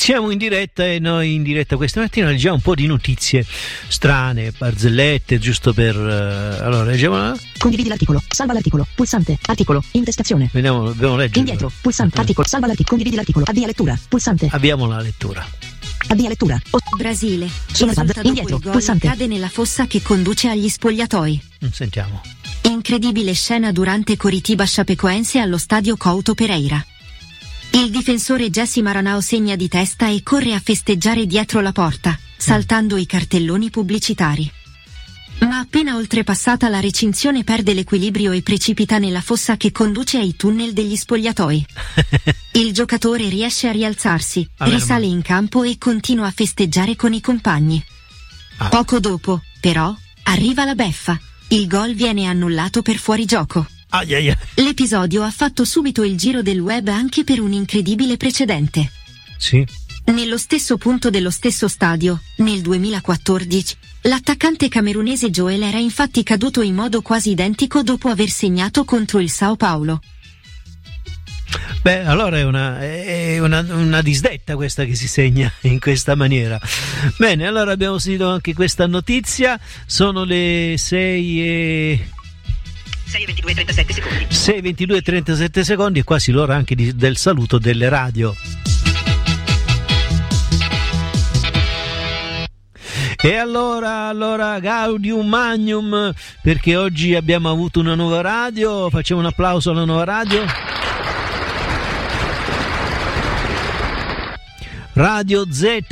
Siamo in diretta e noi in diretta questa mattina leggiamo un po' di notizie strane, barzellette, giusto per... allora, leggiamo... Condividi l'articolo, salva l'articolo, pulsante, articolo, intestazione. Vediamo, dobbiamo leggere. Indietro, pulsante, articolo, salva l'articolo, condividi l'articolo, avvia lettura, pulsante. Abbiamo la lettura. Avvia lettura. Brasile. Sono indietro, pulsante. Cade nella fossa che conduce agli spogliatoi. Sentiamo. Incredibile scena durante Coritiba Chapecoense allo stadio Couto Pereira. Il difensore Jessy Maranao segna di testa e corre a festeggiare dietro la porta, saltando i cartelloni pubblicitari. Ma appena oltrepassata la recinzione perde l'equilibrio e precipita nella fossa che conduce ai tunnel degli spogliatoi. Il giocatore riesce a rialzarsi, risale in campo e continua a festeggiare con i compagni. Poco dopo, però, arriva la beffa. Il gol viene annullato per fuorigioco. L'episodio ha fatto subito il giro del web anche per un incredibile precedente. Sì. Nello stesso punto dello stesso stadio, nel 2014, l'attaccante camerunese Joel era infatti caduto in modo quasi identico dopo aver segnato contro il Sao Paulo. Beh, allora è una disdetta questa che si segna in questa maniera. Bene, allora abbiamo sentito anche questa notizia. Sono le 6:22:37 secondi e quasi l'ora anche del saluto delle radio. E allora Gaudium Magnum, perché oggi abbiamo avuto una nuova radio. Facciamo un applauso alla nuova radio. Radio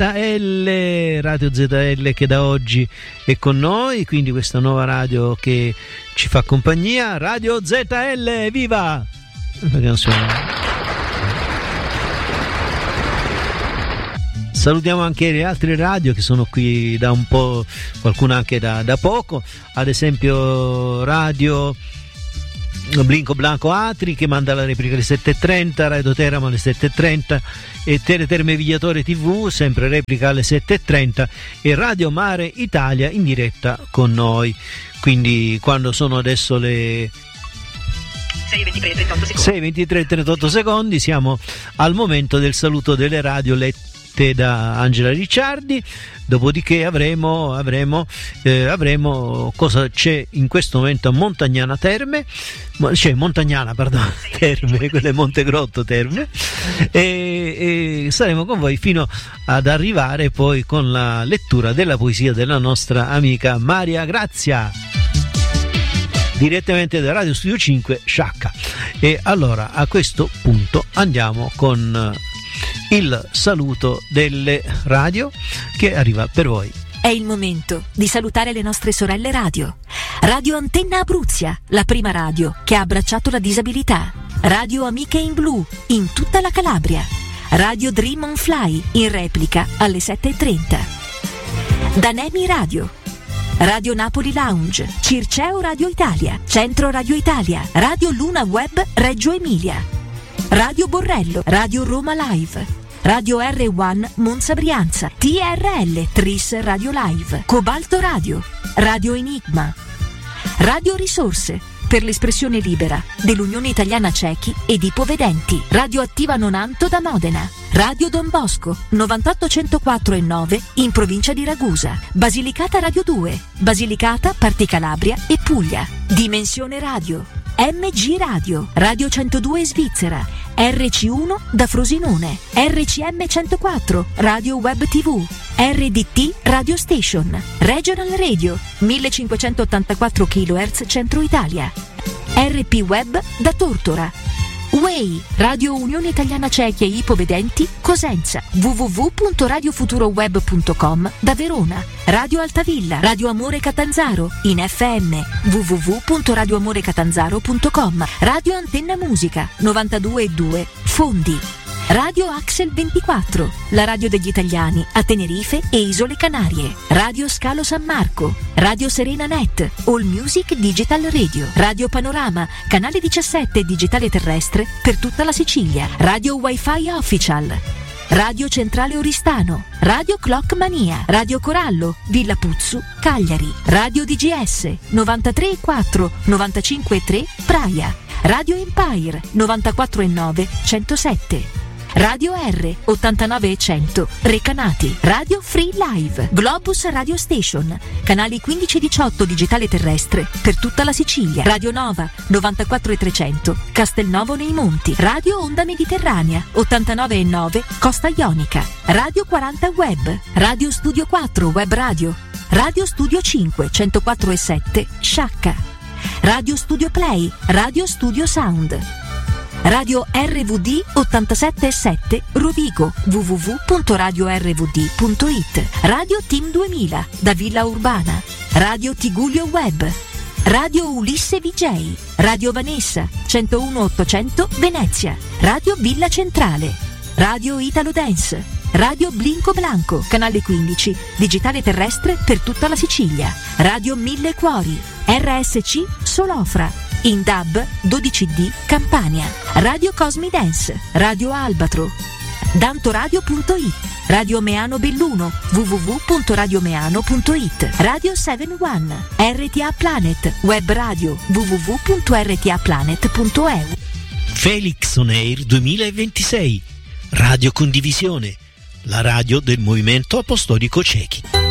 ZL che da oggi è con noi, quindi questa nuova radio che ci fa compagnia. Radio ZL, viva! Salutiamo anche le altre radio che sono qui da un po', qualcuna anche da poco, ad esempio Radio Blinco Blanco Atri che manda la replica alle 7:30, Radio Teramo alle 7:30 e Teleterme Vigliatore TV sempre replica alle 7:30 e Radio Mare Italia in diretta con noi. Quindi quando sono adesso le 6:23:38 secondi siamo al momento del saluto delle radio lette da Angela Ricciardi, dopodiché avremo cosa c'è in questo momento a Montagnana Terme, Terme, quelle Montegrotto Terme, e saremo con voi fino ad arrivare poi con la lettura della poesia della nostra amica Maria Grazia, direttamente da Radio Studio 5 Sciacca. E allora a questo punto andiamo con il saluto delle radio che arriva per voi. È il momento di salutare le nostre sorelle radio. Radio Antenna Abruzia, la prima radio che ha abbracciato la disabilità. Radio Amiche in Blu, in tutta la Calabria. Radio Dream on Fly, in replica alle 7:30. Danemi Radio. Radio Napoli Lounge, Circeo Radio Italia, Centro Radio Italia, Radio Luna Web Reggio Emilia. Radio Borrello, Radio Roma Live, Radio R1 Monza Brianza, TRL Tris Radio Live, Cobalto Radio, Radio Enigma, Radio Risorse per l'espressione libera dell'Unione Italiana Cechi ed Ipovedenti, Radio Attiva Nonanto da Modena, Radio Don Bosco 98.104.9 in provincia di Ragusa, Basilicata Radio 2, Basilicata, Parti Calabria e Puglia, Dimensione Radio, MG Radio, Radio 102 Svizzera, RC1 da Frosinone, RCM 104, Radio Web TV, RDT Radio Station, Regional Radio, 1584 kHz Centro Italia, RP Web da Tortora, Way, Radio Unione Italiana Cechi e Ipovedenti, Cosenza, www.radiofuturoweb.com da Verona, Radio Altavilla, Radio Amore Catanzaro, in FM, www.radioamorecatanzaro.com, Radio Antenna Musica, 92.2, Fondi, Radio Axel 24, la radio degli italiani a Tenerife e Isole Canarie, Radio Scalo San Marco, Radio Serena Net, All Music Digital Radio, Radio Panorama, canale 17 digitale terrestre per tutta la Sicilia, Radio Wi-Fi Official, Radio Centrale Oristano, Radio Clock Mania, Radio Corallo, Villa Puzzu, Cagliari, Radio DGS, 93.4, 95.3, Praia, Radio Empire, 94.9, 107. Radio R 89 e 100 Recanati, Radio Free Live, Globus Radio Station, canali 15 e 18 digitale terrestre per tutta la Sicilia, Radio Nova 94 e 300 Castelnovo nei Monti, Radio Onda Mediterranea 89 e 9 Costa Ionica, Radio 40 Web, Radio Studio 4 Web Radio, Radio Studio 5 104 e 7 Sciacca, Radio Studio Play, Radio Studio Sound, Radio RVD 87.7 Rovigo, www.radiorvd.it, Radio Team 2000 da Villa Urbana, Radio Tigullio Web, Radio Ulisse VJ, Radio Vanessa 101.800 Venezia, Radio Villa Centrale, Radio Italo Dance, Radio Blinco Blanco, canale 15, digitale terrestre per tutta la Sicilia, Radio Mille Cuori, RSC Solofra, in DAB 12D Campania, Radio Cosmi Dance, Radio Albatro, dantoradio.it, Radio Meano Belluno, www.radiomeano.it, Radio 71, RTA Planet, web radio, www.rtaplanet.eu. Felix On Air 2026, Radio Condivisione, la radio del Movimento Apostolico Cechi.